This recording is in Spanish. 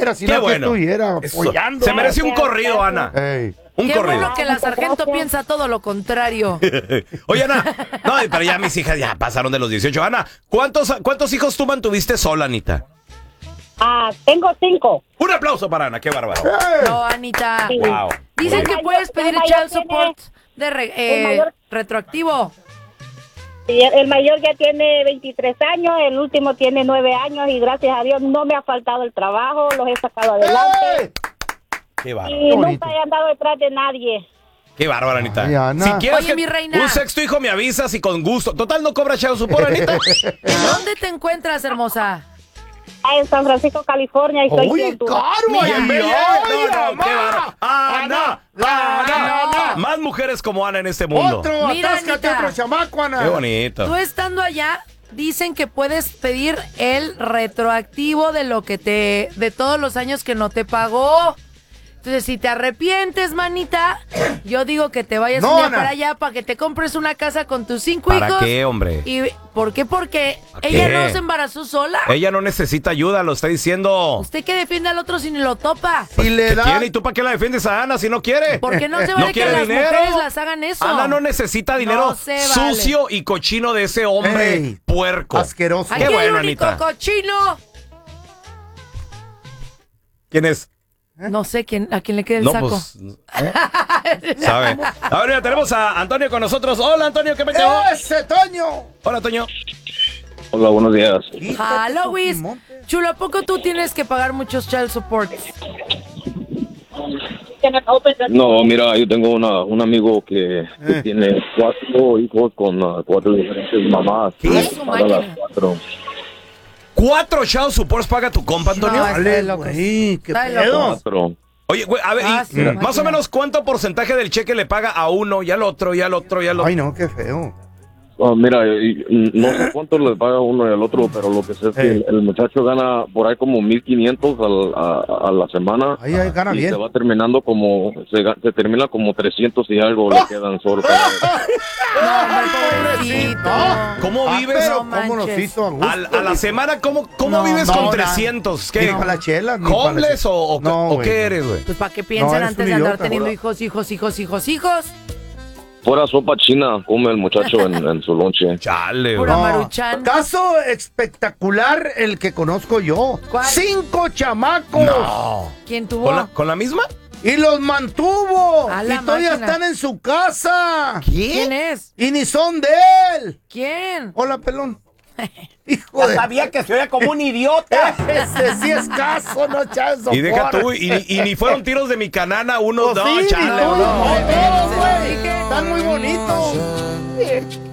estuviera, si Qué no bueno. que estuviera apoyando. Se merece un corrido, Ana. Ey. Un Qué corrido. bueno que la sargento piensa todo lo contrario. Oye, Ana, no, pero ya mis hijas ya pasaron de los 18. Ana, ¿cuántos hijos tú mantuviste sola, Anita? Tengo 5. Un aplauso para Ana, qué bárbaro. No, Anita. Sí. Wow. Dicen que puedes pedir el child mayor support el mayor- retroactivo. Sí, el mayor ya tiene 23 años, el último tiene 9 años y gracias a Dios no me ha faltado el trabajo, los he sacado adelante. Qué bárbaro. Y bonito. nunca he andado detrás de nadie. Qué bárbaro, Anita. Ay, Ana. Si quieres Oye, mi reina. un sexto hijo me avisas y con gusto. Total, no cobra child support, Anita. ¿Dónde te encuentras, hermosa? En San Francisco, California, y estoy Oye, en Honduras. caro, ahí en Bella. No, qué bárbaro. Ana. Más mujeres como Ana en este mundo. Otro, Mira, atáscate Anita. otro chamaco, Ana. Qué bonito. Tú estando allá, dicen que puedes pedir el retroactivo de todos los años que no te pagó. Entonces, si te arrepientes, manita, yo digo que te vayas No, un día Ana. para allá para que te compres una casa con tus 5 ¿Para hijos. qué, hombre? ¿Y por qué? Porque ¿Para ella qué? no se embarazó sola. Ella no necesita ayuda, lo está diciendo. Usted que defiende al otro si ni lo topa. Y le ¿Qué da... tiene? ¿Y tú para qué la defiendes a Ana si no quiere? ¿Por qué no se ¿No vale que quiere las dinero? mujeres las hagan eso? Ana no necesita dinero No se vale. sucio y cochino de ese hombre Ey, puerco. asqueroso. Aquí Qué el bueno, único Anita. cochino. ¿Quién es? No sé a quién le queda el No, saco. pues. ¿Sabe? A ver, mira, tenemos a Antonio con nosotros. Hola, Antonio, ¿qué me quedó? ¡Ese Toño! Hola, Toño. Hola, buenos días. Hello, Luis. Chulo, ¿a poco tú tienes que pagar muchos child support? No, mira, yo tengo un amigo que tiene 4 hijos con 4 diferentes mamás. ¿Qué? Y Su paga las máquina. 4. 4 child supports paga tu compa, Antonio. No, está de Dale, locos. güey, qué Está de pedo. locos. 4. Oye, güey, a ver, Ah, y sí, más máquina. o menos cuánto porcentaje del cheque le paga a uno y al otro y al otro y al otro. Ay, no, qué feo. Mira, no sé cuánto le paga uno y al otro, pero lo que sé es que el muchacho gana por ahí como 1,500 a la semana. Ahí gana y bien. se va terminando como, se termina como 300 y algo le quedan solo. No, hombre, pobrecito. ¿Cómo vives? Pero No cómo nos manches. hizo a gusto. A la semana, ¿cómo No, vives no, con na- 300? Ni ¿Qué? para la chela, ni para la ¿Homeless chela. o No, o güey, qué no. eres, güey? Pues para que piensen eres antes un de andar idiota, teniendo güey. hijos. Fuera sopa china, come el muchacho en su lonche. Chale, güey. Pura maruchan. Caso espectacular el que conozco yo. ¿Cuál? 5 chamacos. No. ¿Quién tuvo? ¿Con la misma? Y los mantuvo. A Y la todavía máquina. están en su casa. ¿Quién es? Y ni son de él. ¿Quién? Hola, pelón. Hijo de... Sabía que se oía como un idiota. Ese sí es caso, no chazo. Y deja tú, y ni fueron tiros de mi canana, uno, Pues no, sí, chale, no, no. todos, güey. dije. Están muy bonitos.